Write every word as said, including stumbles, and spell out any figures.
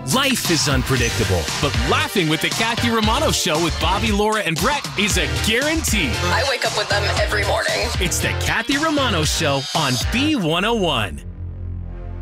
Life is unpredictable, but laughing with the Kathy Romano Show with Bobby, Laura, and Brett is a guarantee. I wake up with them every morning. It's the Kathy Romano Show on B one oh one.